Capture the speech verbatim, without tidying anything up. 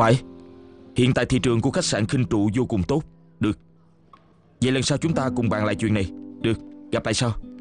phải. Hiện tại thị trường của khách sạn Khinh Trụ vô cùng tốt. Được. Vậy lần sau chúng ta cùng bàn lại chuyện này. Được, gặp lại sau.